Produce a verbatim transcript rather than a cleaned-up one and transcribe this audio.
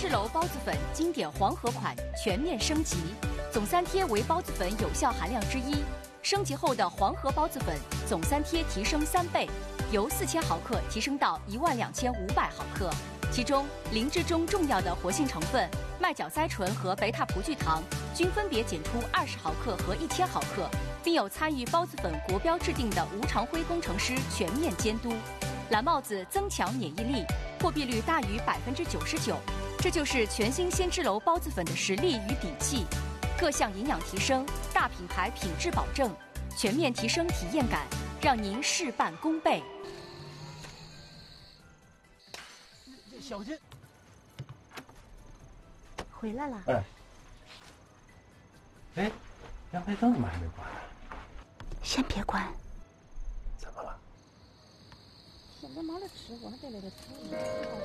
之楼孢子粉经典黄河款全面升级，总三贴为孢子粉有效含量之一。升级后的黄河孢子粉总三贴提升三倍，由四千毫克提升到一万两千五百毫克。其中，灵芝中重要的活性成分麦角甾醇和贝塔葡聚糖均分别检出二十毫克和一千毫克，并有参与孢子粉国标制定的吴长辉工程师全面监督。蓝帽子增强免疫力，破壁率大于百分之九十九，这就是全新仙芝楼孢子粉的实力与底气。各项营养提升，大品牌品质保证，全面提升体验感，让您事半功倍。 小心！ 回来了。 哎，哎，阳台灯怎么还没关呢？ 先别关。 怎么了？ 现在没得吃，我还得来点吃。